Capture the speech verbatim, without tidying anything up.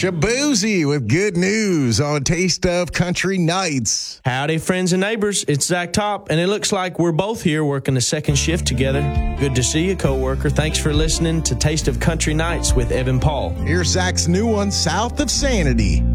Shabuzi with good news on Taste of Country Nights. Howdy, friends and neighbors. It's Zach Top, and it looks like we're both here working the second shift together. Good to see you, coworker. Thanks for listening to Taste of Country Nights with Evan Paul. Here's Zach's new one, South of Sanity.